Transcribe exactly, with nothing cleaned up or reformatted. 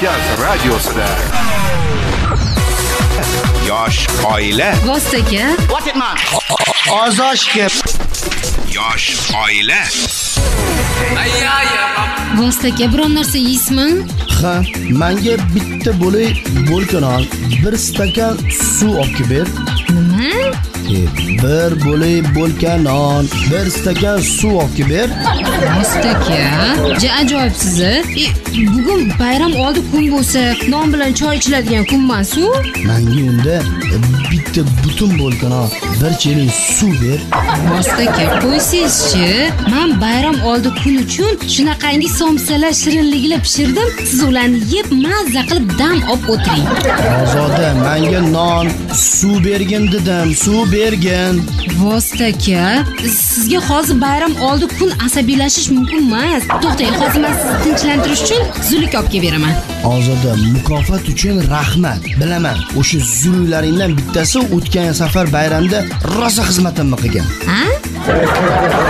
Kavkaz radiosida. Yosh oila. Vostaka. What it man? Ozoshga. Yosh oila. Vostaka, biron narsa yeysizmi? Ha, menga bitta bo'lay bo'lkanon, bir stakan suv olib ber. Nima? E, bir bo'lay bo'lkanon, bir stakan suv olib ber. Vostaka, ja ajoyibsiz. E, bugun bayram oldi kun bo'lsa, non bilan choy ichiladigan kun emas-ku? Menga unda e, bitta butun bo'lkanon, bir chelik suv ber. Vostaka, qo'ysizchi. Men bayram oldi kun uchun shunaqangi somsalar shirinligini pishirdim. Siz ularni yeb mazza qilib dam olib o'tiring. Ozoda, menga non, suv bergin dedim, suv bergin. Vostaka, sizga hozir bayram oldi kun asabiylashish mumkin emas. To'xtang, hozir men sizni tinchlantirish uchun zulik olib kelib beraman. Ozoda, mukofot uchun rahmat. Bilaman, o'sha zuluklaringdan bittasi o'tgan safar bayramda rosa xizmatimni qilgan. Ha?